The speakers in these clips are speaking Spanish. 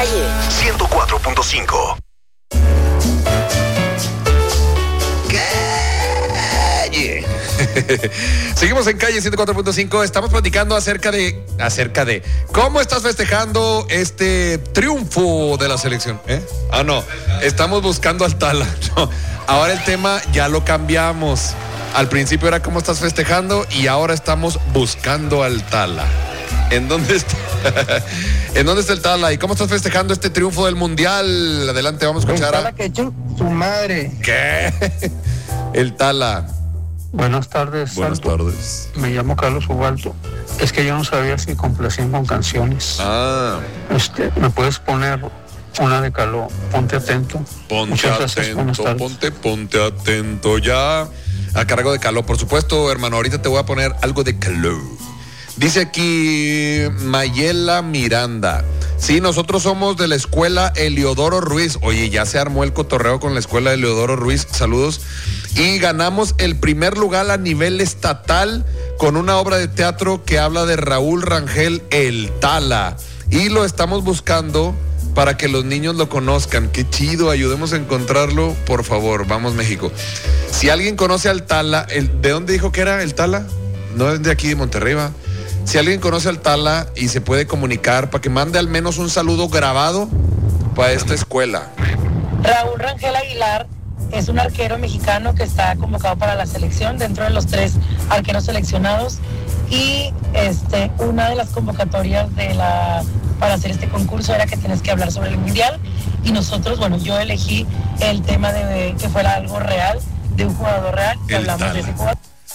104.5. Calle. Seguimos en Calle 104.5. Estamos platicando acerca de cómo estás festejando este triunfo de la selección. No, estamos buscando al Tala. No, ahora el tema ya lo cambiamos. Al principio era cómo estás festejando y ahora estamos buscando al Tala. ¿En dónde está? ¿En dónde está el Tala? ¿Y cómo estás festejando este triunfo del Mundial? Adelante, vamos a escuchar a... Tala que echó su madre. ¿Qué? El Tala. Buenas tardes. Buenas tardes. Me llamo Carlos Ubaldo. Es que yo no sabía si complacían con canciones. ¿Me puedes poner una de Caló? Ponte atento. Ponte atento, ponte atento ya. A cargo de Caló, por supuesto, hermano. Ahorita te voy a poner algo de Caló. Dice aquí Mayela Miranda. Sí, nosotros somos de la escuela Eliodoro Ruiz. Oye, ya se armó el cotorreo con la escuela Eliodoro Ruiz. Saludos. Y ganamos el primer lugar a nivel estatal con una obra de teatro que habla de Raúl Rangel, el Tala. Y lo estamos buscando para que los niños lo conozcan. Qué chido, ayudemos a encontrarlo, por favor. Vamos, México. Si alguien conoce al Tala, ¿de dónde dijo que era el Tala? No es de aquí, de Monterrey, ¿va? Si alguien conoce al Tala y se puede comunicar para que mande al menos un saludo grabado para esta escuela. Raúl Rangel Aguilar es un arquero mexicano que está convocado para la selección dentro de los 3 arqueros seleccionados y una de las convocatorias para hacer este concurso era que tienes que hablar sobre el Mundial y nosotros, yo elegí el tema de que fuera algo real, de un jugador real, que hablamos de ese jugador.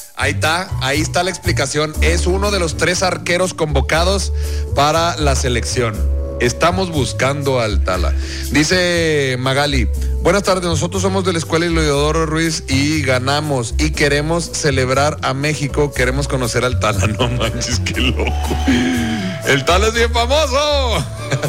Ahí está la explicación. Es uno de los 3 arqueros convocados para la selección. Estamos buscando al Tala. Dice Magali, buenas tardes, nosotros somos de la escuela Eliodoro Ruiz y ganamos y queremos celebrar a México, queremos conocer al Tala. No manches, qué loco. El Tala es bien famoso.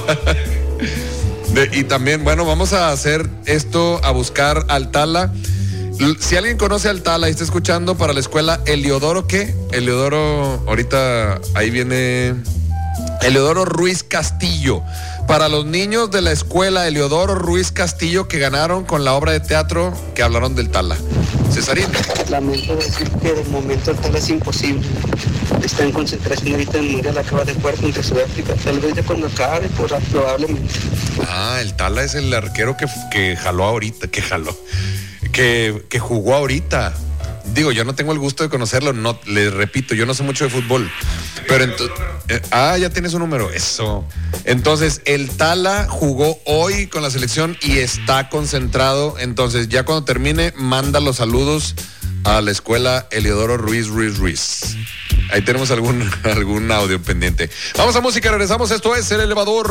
Y también, vamos a hacer esto, a buscar al Tala. Si alguien conoce al Tala y está escuchando para la escuela Eliodoro, ¿qué? Eliodoro, ahorita ahí viene Eliodoro Ruiz Castillo. Para los niños de la escuela Eliodoro Ruiz Castillo que ganaron con la obra de teatro que hablaron del Tala. Cesarín. Lamento decir que de momento el Tala es imposible. Está en concentración ahorita en el Mundial, acaba de jugar contra Sudáfrica. Tal vez ya cuando acabe, probablemente. El Tala es el arquero que jugó ahorita. Digo, yo no tengo el gusto de conocerlo, no, les repito, yo no sé mucho de fútbol. Pero ya tienes un número, eso. Entonces, el Tala jugó hoy con la selección y está concentrado. Entonces, ya cuando termine, manda los saludos a la escuela Eliodoro Ruiz. Ahí tenemos algún audio pendiente. Vamos a música, regresamos. Esto es El Elevador.